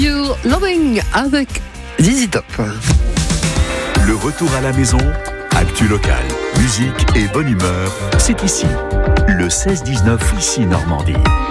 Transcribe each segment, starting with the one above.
You Loving avec ZZ Top. Le retour à la maison, actu locale, musique et bonne humeur, c'est ici. Le 16-19 ici Normandie.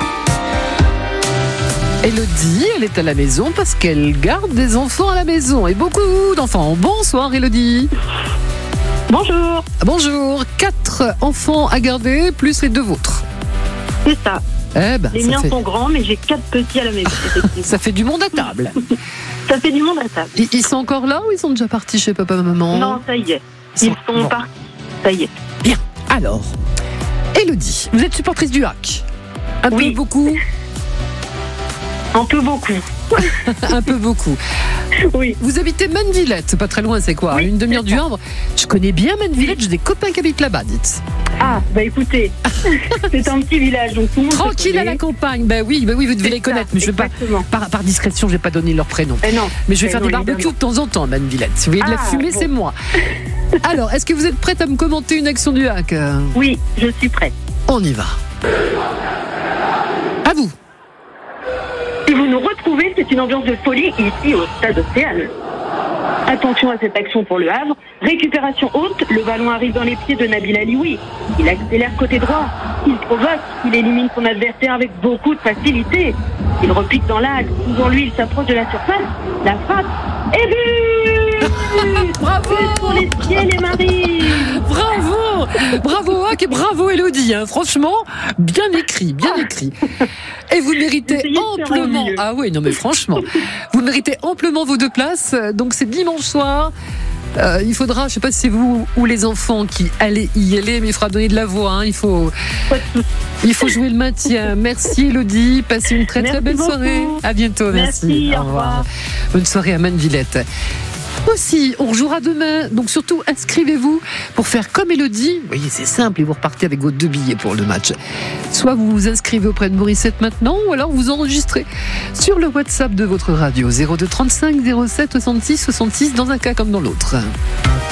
Elodie, elle est à la maison parce qu'elle garde des enfants à la maison et beaucoup d'enfants. Bonsoir Elodie. Bonjour. Bonjour, 4 enfants à garder plus les 2 vôtres. C'est ça. Eh ben, Les miens sont grands, mais j'ai 4 petits à la maison. Ça fait du monde à table. Ça fait du monde à table. Ils sont encore là ou ils sont déjà partis chez papa et maman? Non, ça y est. Ils sont partis. Ça y est. Bien. Alors, Elodie, vous êtes supportrice du HAC. Un peu beaucoup. Un peu beaucoup. Un peu beaucoup. Oui. Vous habitez Mannevillette, c'est pas très loin, c'est quoi? Une demi-heure du Havre. Je connais bien Mannevillette, j'ai des copains qui habitent là-bas, dites. Ah, bah écoutez, c'est un petit village, donc tout le monde tranquille à la campagne. Oui, vous devez les connaître, mais je vais pas, par discrétion, je vais pas donner leur prénom. Non. Mais je vais faire des barbecues de temps en temps à Mannevillette. Si vous voyez de la fumée, c'est moi. Alors, est-ce que vous êtes prête à me commenter une action du HAC? Oui, je suis prête. On y va. À vous. Si vous nous retrouvez, c'est une ambiance de folie ici au stade Océane. Attention à cette action pour le Havre. Récupération haute, le ballon arrive dans les pieds de Nabil Alioui. Il accélère côté droit, il provoque, il élimine son adversaire avec beaucoup de facilité. Il repique dans l'axe, devant lui, il s'approche de la surface, la frappe, et but! Bravo! Pour les ciels et Marie! Bravo HAC et bravo Elodie, hein. Franchement, bien écrit. Et vous méritez amplement, mais franchement, vous méritez amplement vos 2 places, donc c'est dimanche soir. Il faudra, je sais pas si c'est vous ou les enfants qui allez y aller, mais il faudra donner de la voix, hein. Il faut jouer le maintien. Merci Elodie, passez une très belle soirée. À bientôt, merci. Au revoir. Bonne soirée à Mannevillette. Aussi, on rejouera demain, donc surtout inscrivez-vous pour faire comme Elodie. Vous voyez, c'est simple et vous repartez avec vos 2 billets pour le match. Soit vous vous inscrivez auprès de Morissette maintenant, ou alors vous enregistrez sur le WhatsApp de votre radio 02 35 07 66 66 dans un cas comme dans l'autre.